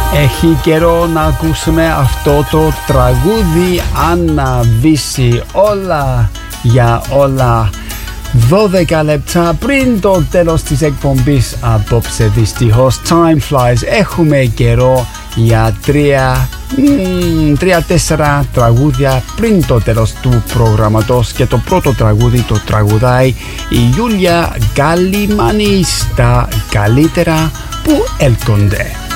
Έχει καιρό να ακούσουμε αυτό το τραγούδι. Άννα Βύση, όλα για όλα. 12 λεπτά πριν το τέλος της εκπομπής απόψε, δυστυχώς time flies. Έχουμε καιρό για 3-4 τραγούδια πριν το τέλος του προγραμματός, και το πρώτο τραγούδι το τραγουδάει η Γιούλια Γκαλιμάνη, στα καλύτερα που έλκονται.